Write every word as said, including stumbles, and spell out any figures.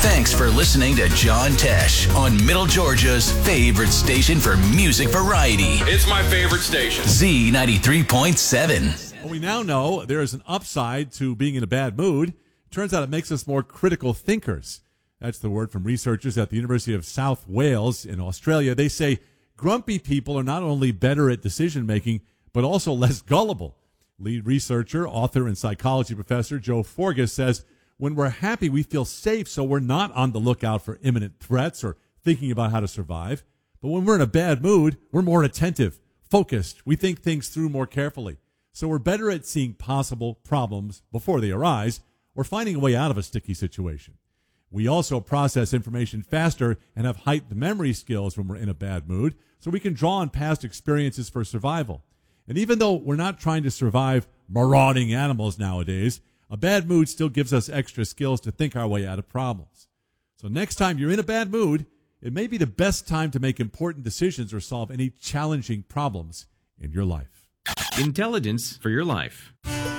Thanks for listening to John Tesh on Middle Georgia's favorite station for music variety. It's my favorite station. Z ninety-three point seven. Well, we now know there is an upside to being in a bad mood. Turns out it makes us more critical thinkers. That's the word from researchers at the University of South Wales in Australia. They say grumpy people are not only better at decision-making, but also less gullible. Lead researcher, author, and psychology professor Joe Forgas says, when we're happy, we feel safe, so we're not on the lookout for imminent threats or thinking about how to survive. But when we're in a bad mood, we're more attentive, focused. We think things through more carefully. So we're better at seeing possible problems before they arise or finding a way out of a sticky situation. We also process information faster and have heightened memory skills when we're in a bad mood, so we can draw on past experiences for survival. And even though we're not trying to survive marauding animals nowadays, a bad mood still gives us extra skills to think our way out of problems. So next time you're in a bad mood, it may be the best time to make important decisions or solve any challenging problems in your life. Intelligence for your life.